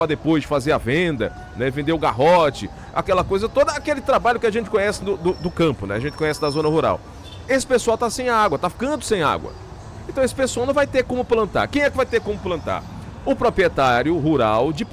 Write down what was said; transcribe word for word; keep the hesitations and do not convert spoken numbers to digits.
depois de fazer a venda, né, vender o garrote, aquela coisa, todo aquele trabalho que a gente conhece do, do, do campo, né, a gente conhece da zona rural. Esse pessoal tá sem água, tá ficando sem água. Então esse pessoal não vai ter como plantar. Quem é que vai ter como plantar? O proprietário rural de